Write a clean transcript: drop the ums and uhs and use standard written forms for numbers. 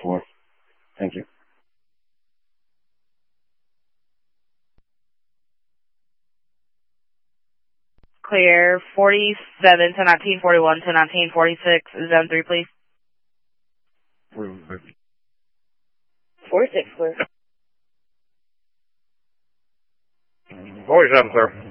4. Thank you. Clear 47 to 1941 to 1946, zone 3, please. 46, clear. 47, sir.